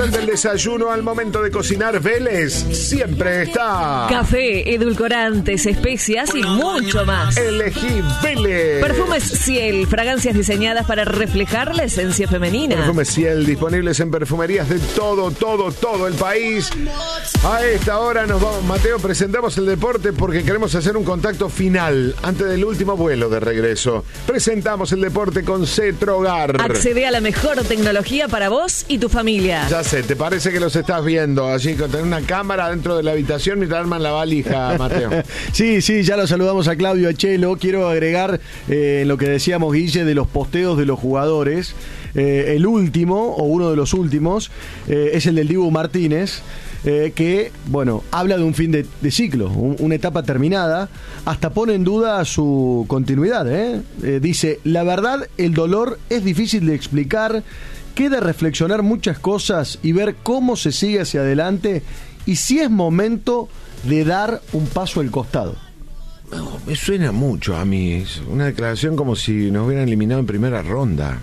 del desayuno al momento de cocinar, Vélez siempre está. Café, edulcorantes, especias y mucho más. Elegí Vélez. Perfumes Ciel, fragancias diseñadas para reflejar la esencia femenina. Perfumes Ciel, disponibles en perfumerías de todo el país. A esta hora nos vamos, Mateo, presentamos el deporte porque queremos hacer un contacto final antes del último vuelo de regreso. Presentamos el deporte con Cetrogar. Accede a la mejor tecnología para vos y tu familia. Ya sé, ¿te parece que los estás viendo allí con tener una cámara dentro de la habitación mientras arman la valija, Mateo? Sí, ya lo saludamos a Claudio Achelo. Quiero agregar lo que decíamos, Guille, de los posteos de los jugadores. El último, o uno de los últimos, es el del Dibu Martínez. Que, bueno, habla de un fin de ciclo, una etapa terminada, hasta pone en duda su continuidad. Dice, la verdad, el dolor es difícil de explicar, queda reflexionar muchas cosas y ver cómo se sigue hacia adelante y si es momento de dar un paso al costado. No, me suena mucho a mí, es una declaración como si nos hubieran eliminado en primera ronda.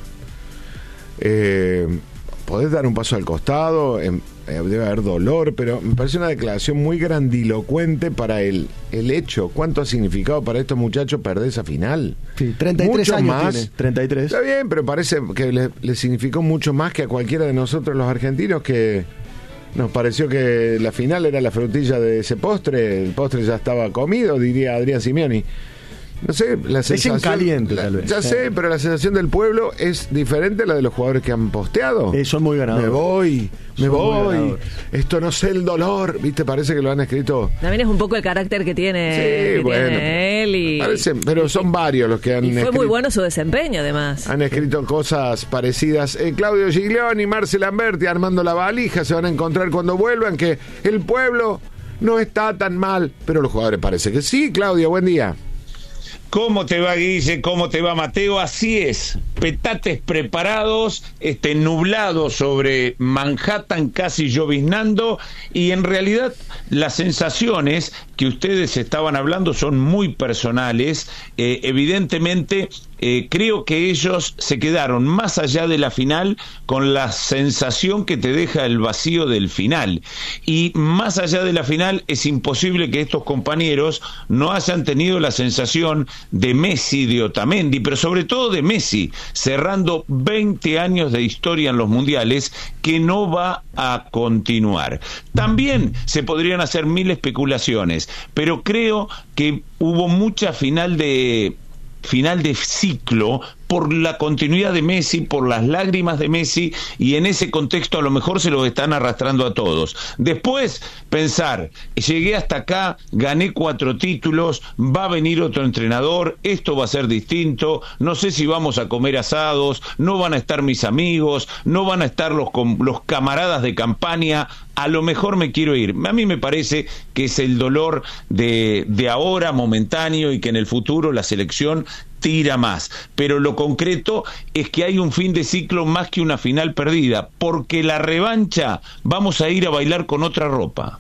Podés dar un paso al costado, debe haber dolor, pero me parece una declaración muy grandilocuente para el hecho. ¿Cuánto ha significado para estos muchachos perder esa final? Sí, 33 mucho años más. tiene, 33. Está bien, pero parece que le significó mucho más que a cualquiera de nosotros los argentinos, que nos pareció que la final era la frutilla de ese postre. El postre ya estaba comido, diría Adrián Simioni. No sé, la sensación... Es en caliente, tal vez. Ya sé, pero la sensación del pueblo es diferente a la de los jugadores que han posteado. Son muy ganadores. Me voy. Esto no sé el dolor. ¿Viste? Parece que lo han escrito. También es un poco el carácter que tiene, tiene él. Y, parece, pero son varios los que han escrito. Y fue muy bueno su desempeño, además. Han escrito cosas parecidas. Claudio Giglioni, Marcel Lamberti armando la valija. Se van a encontrar cuando vuelvan, que el pueblo no está tan mal. Pero los jugadores parece que sí. Claudio, buen día. ¿Cómo te va, Guille? ¿Cómo te va, Mateo? Así es, petates preparados, nublado sobre Manhattan, casi lloviznando, y en realidad las sensaciones que ustedes estaban hablando son muy personales. Evidentemente, creo que ellos se quedaron más allá de la final con la sensación que te deja el vacío del final, y más allá de la final es imposible que estos compañeros no hayan tenido la sensación de Messi, de Otamendi, pero sobre todo de Messi, cerrando 20 años de historia en los mundiales, que no va a continuar. También se podrían hacer mil especulaciones, pero creo que hubo mucha final de ciclo por la continuidad de Messi, por las lágrimas de Messi, y en ese contexto a lo mejor se los están arrastrando a todos. Después, pensar, llegué hasta acá, gané 4 títulos, va a venir otro entrenador, esto va a ser distinto, no sé si vamos a comer asados, no van a estar mis amigos, no van a estar los camaradas de campaña, a lo mejor me quiero ir. A mí me parece que es el dolor de ahora, momentáneo, y que en el futuro la selección tira más, pero lo concreto es que hay un fin de ciclo más que una final perdida, porque la revancha vamos a ir a bailar con otra ropa.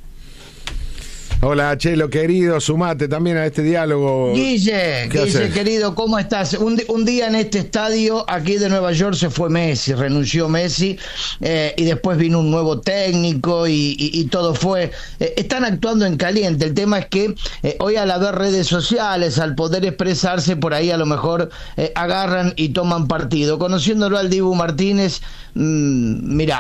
Hola, Chelo, querido, sumate también a este diálogo. Guille, querido, ¿cómo estás? Un día en este estadio, aquí de Nueva York, se fue Messi, renunció Messi, y después vino un nuevo técnico y todo fue... están actuando en caliente. El tema es que hoy, al haber redes sociales, al poder expresarse, por ahí a lo mejor agarran y toman partido. Conociéndolo al Dibu Martínez, mira,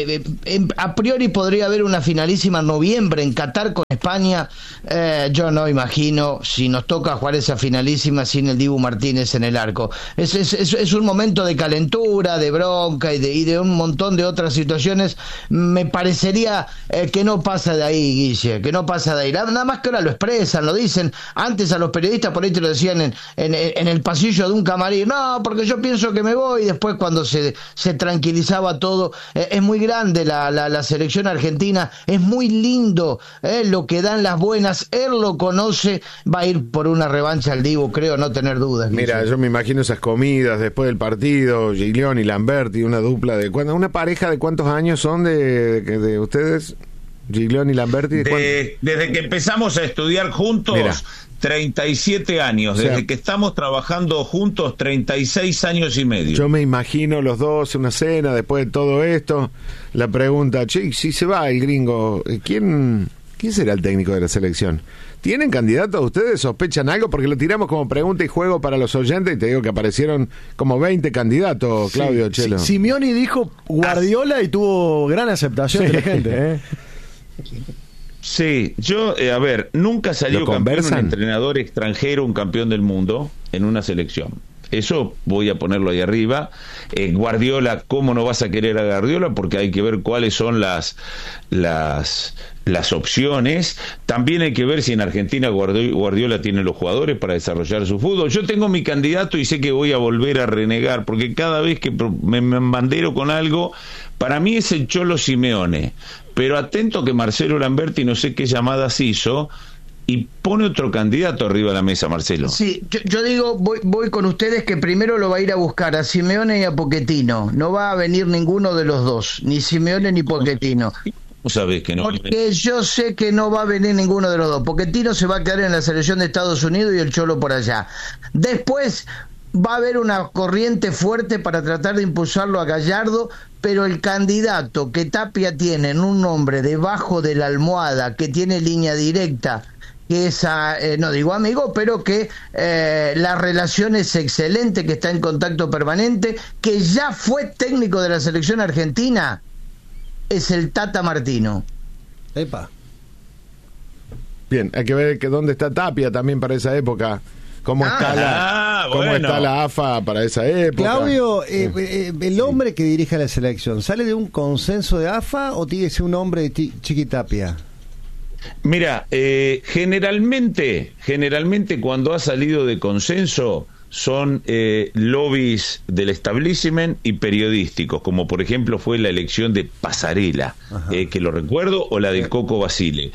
a priori podría haber una finalísima en noviembre en Qatar con España. Yo no imagino si nos toca jugar esa finalísima sin el Dibu Martínez en el arco. Es un momento de calentura, de bronca y de un montón de otras situaciones. Me parecería que no pasa de ahí, Guille, que no pasa de ahí. Nada más que ahora lo expresan, lo dicen. Antes a los periodistas por ahí te lo decían en el pasillo de un camarín. No, porque yo pienso que me voy. Y después, cuando se tranquilizaba todo, es muy grande la selección argentina. Es muy lindo lo que dan las buenas, él lo conoce, va a ir por una revancha al Dibu, creo, no tener dudas. Mira, yo me imagino esas comidas después del partido, Giglioni, Lamberti, una dupla de... ¿Una pareja de cuántos años son de ustedes? Giglione y Lamberti. Desde que empezamos a estudiar juntos, Mira. 37 años. O sea, desde que estamos trabajando juntos, 36 años y medio. Yo me imagino los dos en una cena después de todo esto. La pregunta, che, si se va el gringo, ¿quién será el técnico de la selección? ¿Tienen candidatos ustedes? ¿Sospechan algo? Porque lo tiramos como pregunta y juego para los oyentes y te digo que aparecieron como 20 candidatos, Claudio, Chelo. Simeone dijo Guardiola y tuvo gran aceptación de la gente. Sí, yo, a ver, nunca salió campeón un entrenador extranjero, un campeón del mundo en una selección. Eso voy a ponerlo ahí arriba. Guardiola, ¿cómo no vas a querer a Guardiola? Porque hay que ver cuáles son las opciones. También hay que ver si en Argentina Guardiola tiene los jugadores para desarrollar su fútbol. Yo tengo mi candidato y sé que voy a volver a renegar, porque cada vez que me embandero con algo, para mí es el Cholo Simeone. Pero atento que Marcelo Lamberti no sé qué llamadas hizo y pone otro candidato arriba de la mesa, Marcelo. Sí, yo digo, voy con ustedes que primero lo va a ir a buscar a Simeone y a Pochettino. No va a venir ninguno de los dos, ni Simeone ni Pochettino. ¿Cómo sabés que no? Porque yo sé que no va a venir ninguno de los dos. Pochettino se va a quedar en la selección de Estados Unidos y el Cholo por allá. Después va a haber una corriente fuerte para tratar de impulsarlo a Gallardo, pero el candidato que Tapia tiene en un nombre debajo de la almohada, que tiene línea directa, que es, no digo amigo, pero que la relación es excelente, que está en contacto permanente, que ya fue técnico de la selección argentina, es el Tata Martino. Epa. Bien, hay que ver que dónde está Tapia también para esa época. ¿Cómo está la AFA para esa época? Claudio, el hombre que dirige la selección, ¿sale de un consenso de AFA o tiene que ser un hombre de Chiqui Tapia? Mira, generalmente cuando ha salido de consenso son lobbies del establishment y periodísticos, como por ejemplo fue la elección de Pasarela, que lo recuerdo, o la de Coco Basile.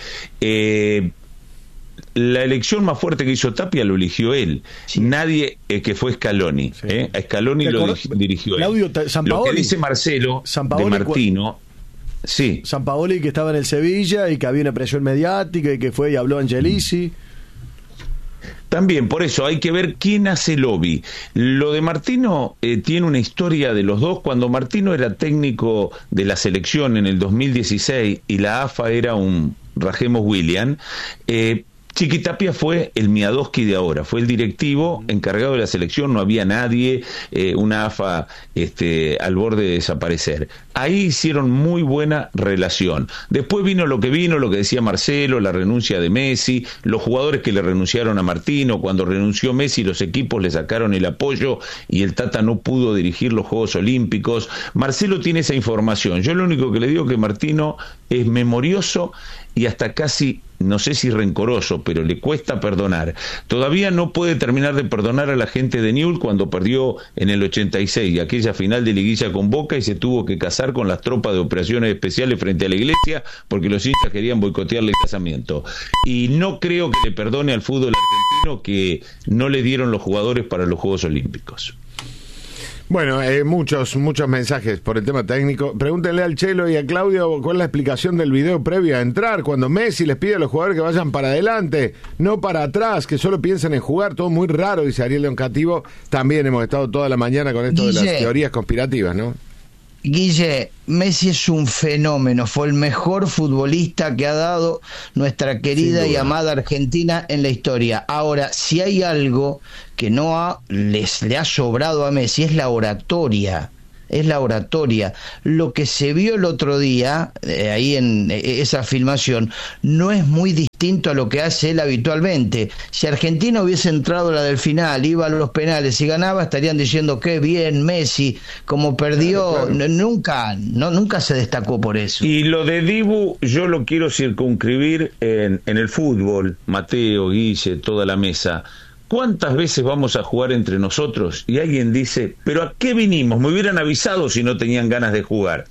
La elección más fuerte que hizo Tapia lo eligió él. Sí. Nadie que fue Scaloni. Sí. A Scaloni lo dirigió Claudio, él. Lo que dice Marcelo de Martino. Sí. Sampaoli, que estaba en el Sevilla y que había una presión mediática y que fue y habló Angelici. También, por eso hay que ver quién hace lobby. Lo de Martino tiene una historia de los dos. Cuando Martino era técnico de la selección en el 2016 y la AFA era un Rajemos William, Chiqui Tapia fue el Miadowski de ahora, fue el directivo encargado de la selección, no había nadie, una AFA al borde de desaparecer. Ahí hicieron muy buena relación. Después vino lo que decía Marcelo, la renuncia de Messi, los jugadores que le renunciaron a Martino. Cuando renunció Messi, los equipos le sacaron el apoyo y el Tata no pudo dirigir los Juegos Olímpicos. Marcelo tiene esa información. Yo lo único que le digo es que Martino es memorioso y hasta casi, no sé si rencoroso, pero le cuesta perdonar. Todavía no puede terminar de perdonar a la gente de Newell's cuando perdió en el 86, aquella final de liguilla con Boca, y se tuvo que casar con las tropas de operaciones especiales frente a la iglesia porque los hinchas querían boicotearle el casamiento. Y no creo que le perdone al fútbol argentino que no le dieron los jugadores para los Juegos Olímpicos. Bueno, muchos mensajes por el tema técnico. Pregúntenle al Chelo y a Claudio cuál es la explicación del video previo a entrar, cuando Messi les pide a los jugadores que vayan para adelante, no para atrás, que solo piensen en jugar. Todo muy raro, dice Ariel León Cativo. También hemos estado toda la mañana con esto de las teorías conspirativas, ¿no? Guille, Messi es un fenómeno, fue el mejor futbolista que ha dado nuestra querida y amada Argentina en la historia. Ahora, si hay algo que le ha sobrado a Messi, es la oratoria. Es la oratoria. Lo que se vio el otro día, ahí en esa filmación, no es muy distinto a lo que hace él habitualmente. Si Argentina hubiese entrado a la del final, iba a los penales y ganaba, estarían diciendo qué bien Messi, como perdió, claro. Nunca se destacó por eso. Y lo de Dibu, yo lo quiero circunscribir en el fútbol, Mateo, Guille, toda la mesa. ¿Cuántas veces vamos a jugar entre nosotros y alguien dice, pero ¿a qué vinimos? Me hubieran avisado si no tenían ganas de jugar.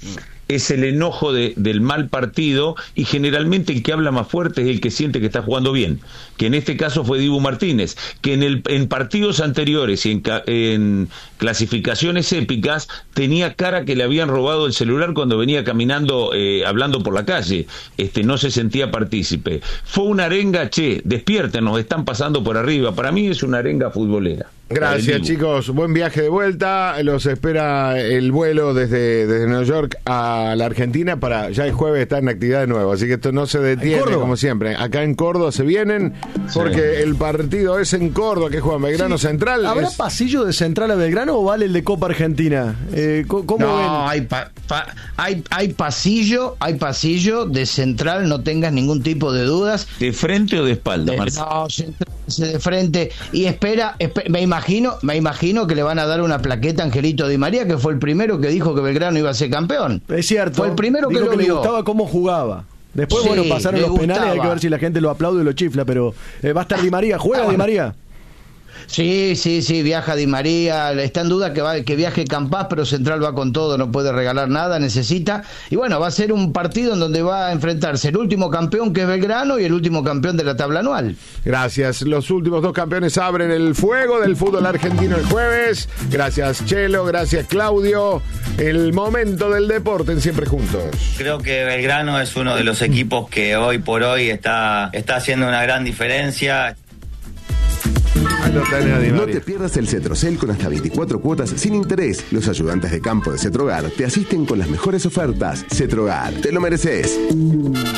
es el enojo del mal partido, y generalmente el que habla más fuerte es el que siente que está jugando bien, que en este caso fue Dibu Martínez, que en partidos anteriores y en clasificaciones épicas tenía cara que le habían robado el celular cuando venía caminando, hablando por la calle, no se sentía partícipe. Fue una arenga, despierten, nos están pasando por arriba. Para mí es una arenga futbolera. Gracias, chicos. Buen viaje de vuelta. Los espera el vuelo desde Nueva York a la Argentina para ya el jueves estar en actividad de nuevo. Así que esto no se detiene como siempre. Acá en Córdoba se vienen porque el partido es en Córdoba, que juegan Belgrano Central. ¿Habrá pasillo de Central a Belgrano o vale el de Copa Argentina? ¿Cómo ven? Hay pasillo de Central, no tengas ningún tipo de dudas. ¿De frente o de espalda, Marcelo? No, Central de frente. Y espera, me imagino que le van a dar una plaqueta a Angelito Di María, que fue el primero que dijo que Belgrano iba a ser campeón. Es cierto. Fue el primero dijo que lo le vio. Gustaba cómo jugaba. Después, pasaron los penales, hay que ver si la gente lo aplaude o lo chifla, pero va a estar Di María. ¿Juega Di María? Sí, viaja Di María, está en duda que viaje Campás, pero Central va con todo, no puede regalar nada, necesita, y bueno, va a ser un partido en donde va a enfrentarse el último campeón, que es Belgrano, y el último campeón de la tabla anual. Gracias, los últimos dos campeones abren el fuego del fútbol argentino el jueves. Gracias, Chelo, gracias, Claudio. El momento del deporte en Siempre Juntos. Creo que Belgrano es uno de los equipos que hoy por hoy está haciendo una gran diferencia. No te pierdas el Cetrocel con hasta 24 cuotas sin interés. Los ayudantes de campo de Cetrogar te asisten con las mejores ofertas. Cetrogar, te lo mereces.